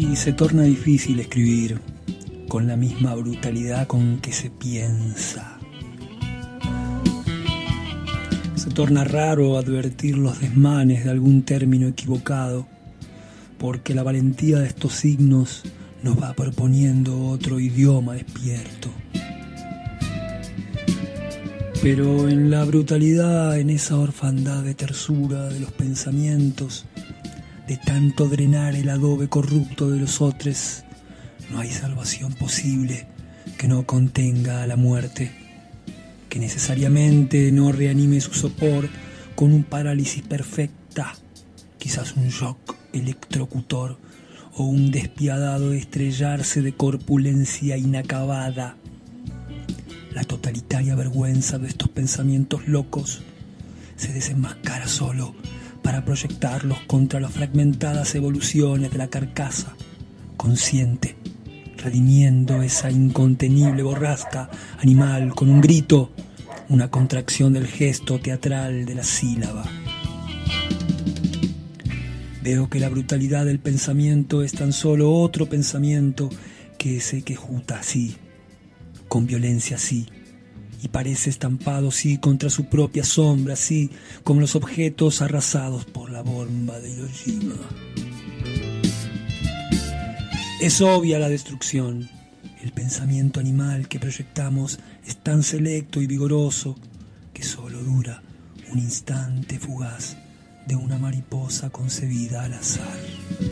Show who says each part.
Speaker 1: Y se torna difícil escribir con la misma brutalidad con que se piensa. Se torna raro advertir los desmanes de algún término equivocado, porque la valentía de estos signos nos va proponiendo otro idioma despierto. Pero en la brutalidad, en esa orfandad de tersura de los pensamientos, de tanto drenar el adobe corrupto de los otros, no hay salvación posible que no contenga a la muerte, que necesariamente no reanime su sopor con un parálisis perfecta, quizás un shock electrocutor o un despiadado estrellarse de corpulencia inacabada. La totalitaria vergüenza de estos pensamientos locos se desenmascara solo para proyectarlos contra las fragmentadas evoluciones de la carcasa consciente, redimiendo esa incontenible borrasca animal con un grito, una contracción del gesto teatral de la sílaba. Veo que la brutalidad del pensamiento es tan solo otro pensamiento que se quejuta así, con violencia así, y parece estampado sí contra su propia sombra, sí, como los objetos arrasados por la bomba de Hiroshima. Es obvia la destrucción. El pensamiento animal que proyectamos es tan selecto y vigoroso que solo dura un instante fugaz de una mariposa concebida al azar.